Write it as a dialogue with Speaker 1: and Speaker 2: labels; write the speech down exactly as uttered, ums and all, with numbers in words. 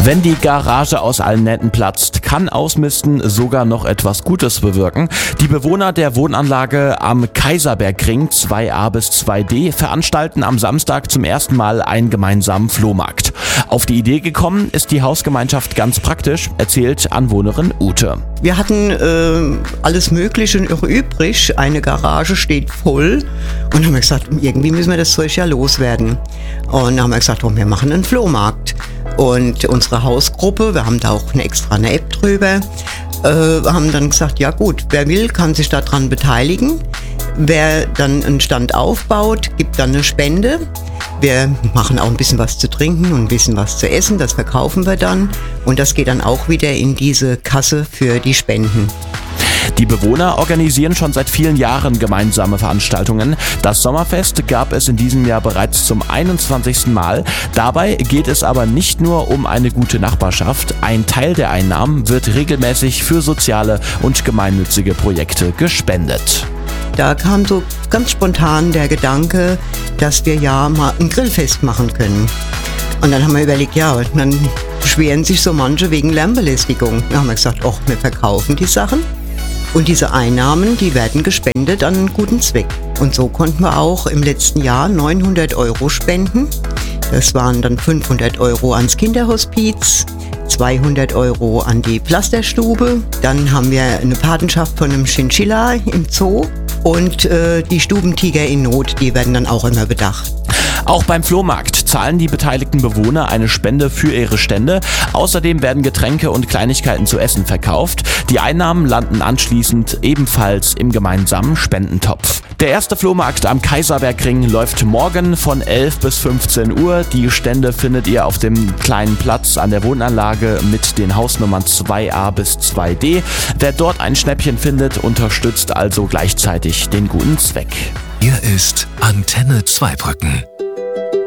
Speaker 1: Wenn die Garage aus allen Nähten platzt, kann Ausmisten sogar noch etwas Gutes bewirken. Die Bewohner der Wohnanlage am Kaiserbergring zwei a bis zwei d veranstalten am Samstag zum ersten Mal einen gemeinsamen Flohmarkt. Auf die Idee gekommen ist die Hausgemeinschaft ganz praktisch, erzählt Anwohnerin Ute.
Speaker 2: Wir hatten äh, alles Mögliche noch übrig, eine Garage steht voll und haben wir gesagt, irgendwie müssen wir das Zeug ja loswerden. Und dann haben wir gesagt, oh, wir machen einen Flohmarkt. Und unsere Hausgruppe, wir haben da auch eine extra eine App drüber, äh, haben dann gesagt, ja gut, wer will, kann sich daran beteiligen. Wer dann einen Stand aufbaut, gibt dann eine Spende. Wir machen auch ein bisschen was zu trinken und ein bisschen was zu essen, das verkaufen wir dann. Und das geht dann auch wieder in diese Kasse für die Spenden.
Speaker 1: Die Bewohner organisieren schon seit vielen Jahren gemeinsame Veranstaltungen. Das Sommerfest gab es in diesem Jahr bereits zum einundzwanzigsten Mal. Dabei geht es aber nicht nur um eine gute Nachbarschaft. Ein Teil der Einnahmen wird regelmäßig für soziale und gemeinnützige Projekte gespendet.
Speaker 2: Da kam so ganz spontan der Gedanke, dass wir ja mal ein Grillfest machen können. Und dann haben wir überlegt, ja, dann beschweren sich so manche wegen Lärmbelästigung. Dann haben wir gesagt, ach, wir verkaufen die Sachen. Und diese Einnahmen, die werden gespendet an einen guten Zweck. Und so konnten wir auch im letzten Jahr neunhundert Euro spenden. Das waren dann fünfhundert Euro ans Kinderhospiz, zweihundert Euro an die Pflasterstube. Dann haben wir eine Patenschaft von einem Chinchilla im Zoo. Und äh, die Stubentiger in Not, die werden dann auch immer bedacht.
Speaker 1: Auch beim Flohmarkt zahlen die beteiligten Bewohner eine Spende für ihre Stände. Außerdem werden Getränke und Kleinigkeiten zu essen verkauft. Die Einnahmen landen anschließend ebenfalls im gemeinsamen Spendentopf. Der erste Flohmarkt am Kaiserbergring läuft morgen von elf bis fünfzehn Uhr. Die Stände findet ihr auf dem kleinen Platz an der Wohnanlage mit den Hausnummern zwei a bis zwei d. Wer dort ein Schnäppchen findet, unterstützt also gleichzeitig den guten Zweck.
Speaker 3: Hier ist Antenne Zweibrücken.